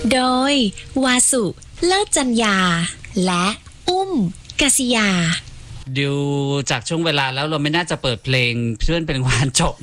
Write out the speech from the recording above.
โดยวาสุเลิศจัญญาและอุ้มกษิยาดูจากช่วงเวลาแล้วเราไม่น่าจะเปิดเพลงเพื่อนเป็นวานจบ